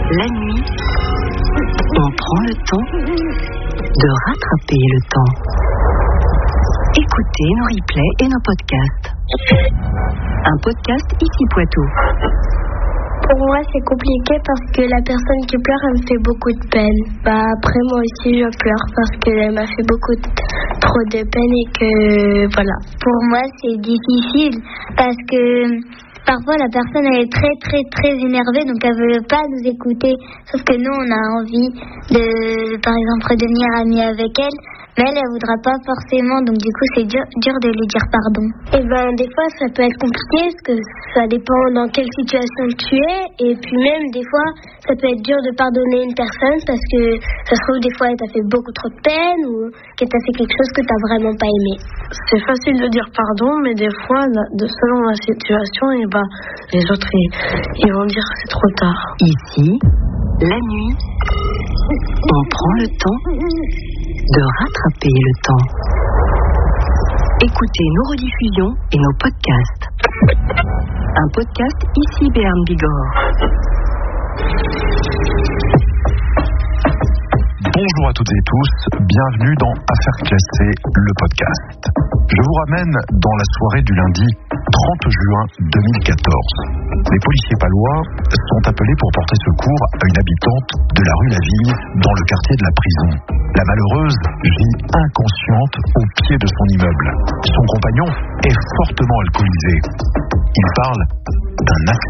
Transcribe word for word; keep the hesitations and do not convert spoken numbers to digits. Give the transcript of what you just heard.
La nuit, on prend le temps de rattraper le temps. Écoutez nos replays et nos podcasts. Un podcast ici Poitou. Pour moi, c'est compliqué parce que la personne qui pleure, elle me fait beaucoup de peine. Bah, après, moi aussi, je pleure parce qu'elle m'a fait beaucoup de, trop de peine et que, voilà. Pour moi, c'est difficile parce que parfois, la personne, elle est très, très, très énervée, donc elle veut pas nous écouter. Sauf que nous, on a envie de, par exemple, redevenir amis avec elle. Mais elle, elle voudra pas forcément, donc du coup, c'est dur, dur de lui dire pardon. Et ben, des fois, ça peut être compliqué, parce que ça dépend dans quelle situation tu es, et puis même, des fois, ça peut être dur de pardonner une personne, parce que ça se trouve, des fois, elle t'a fait beaucoup trop de peine, ou qu'elle t'a fait quelque chose que t'as vraiment pas aimé. C'est facile de dire pardon, mais des fois, de, selon la situation, et ben, les autres, ils, ils vont dire que c'est trop tard. Ici, la nuit, on prend le temps de rattraper le temps. Écoutez nos rediffusions et nos podcasts. Un podcast ici Béarn Bigorre. Bonjour à toutes et tous, bienvenue dans Affaires classées, le podcast. Je vous ramène dans la soirée du lundi trente juin deux mille quatorze. Les policiers palois sont appelés pour porter secours à une habitante de la rue La Vigne dans le quartier de la prison. La malheureuse vit inconsciente au pied de son immeuble. Son compagnon est fortement alcoolisé. Il parle d'un accident.